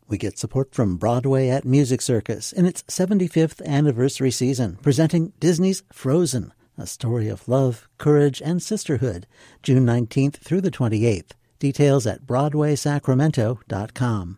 We get support from Broadway at Music Circus in its 75th anniversary season, presenting Disney's Frozen, a story of love, courage, and sisterhood, June 19th through the 28th. Details at BroadwaySacramento.com.